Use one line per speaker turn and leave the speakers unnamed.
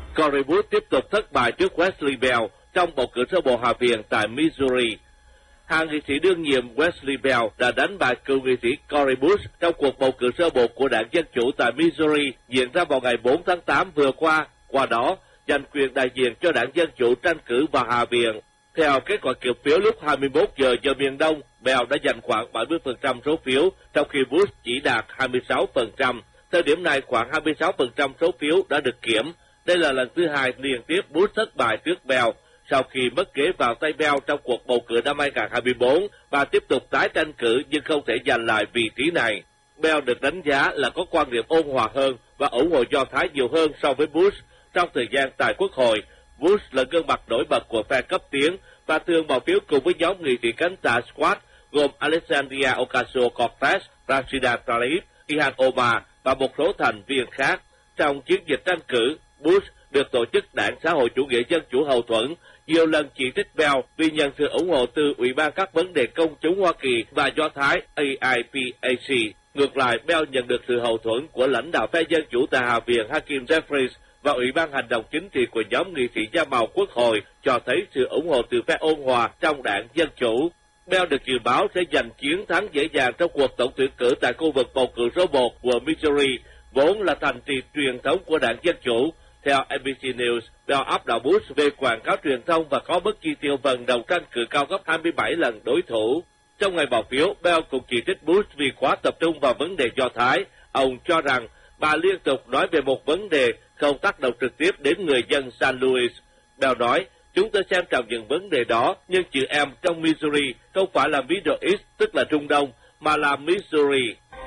Cori Bush tiếp tục thất bại trước Wesley Bell trong bầu cử sơ bộ Hạ viện tại Missouri. Hạ nghị sĩ đương nhiệm Wesley Bell đã đánh bại cựu nghị sĩ Cori Bush trong cuộc bầu cử sơ bộ của Đảng Dân Chủ tại Missouri diễn ra vào ngày 4 tháng 8 vừa qua đó giành quyền đại diện cho Đảng Dân Chủ tranh cử vào Hạ viện. Theo kết quả kiểm phiếu lúc 21 giờ giờ miền Đông, Bell đã giành khoảng 70% số phiếu, trong khi Bush chỉ đạt 26%. Thời điểm này, khoảng 26% số phiếu đã được kiểm. Đây là lần thứ hai liên tiếp Bush thất bại trước Bell, sau khi mất ghế vào tay Bell trong cuộc bầu cử năm 2024 và tiếp tục tái tranh cử nhưng không thể giành lại vị trí này. Bell được đánh giá là có quan điểm ôn hòa hơn và ủng hộ Do Thái nhiều hơn so với Bush. Trong thời gian tại Quốc hội, Bush là gương mặt nổi bật của phe cấp tiến và thường bỏ phiếu cùng với nhóm nghị sĩ cánh tả Squad gồm Alexandria Ocasio-Cortez, Rashida Tlaib, Ilhan Omar và một số thành viên khác. Trong chiến dịch tranh cử, Bush được tổ chức Đảng Xã hội Chủ nghĩa Dân Chủ hậu thuẫn nhiều lần chỉ trích Bell vì nhận sự ủng hộ từ Ủy ban các vấn đề công chúng Hoa Kỳ và Do Thái AIPAC. Ngược lại, Bell nhận được sự hậu thuẫn của lãnh đạo phe Dân Chủ tại Hạ viện Hakeem Jeffries và Ủy ban Hành động Chính trị của nhóm nghị sĩ da màu Quốc hội, cho thấy sự ủng hộ từ phe ôn hòa trong Đảng Dân Chủ. Bell được dự báo sẽ giành chiến thắng dễ dàng trong cuộc tổng tuyển cử tại khu vực bầu cử số 1 của Missouri, vốn là thành trì truyền thống của Đảng Dân Chủ. Theo NBC News, Bell áp đảo Bush về quảng cáo truyền thông và có mức chi tiêu vận động tranh cử cao gấp 27 lần đối thủ. Trong ngày bỏ phiếu, Bell cũng chỉ trích Bush vì quá tập trung vào vấn đề Do Thái. Ông cho rằng bà liên tục nói về một vấn đề không tác động trực tiếp đến người dân San Luis. Bell nói, chúng tôi xem trọng những vấn đề đó, nhưng chữ M trong Missouri không phải là Middle East, tức là Trung Đông, mà là Missouri.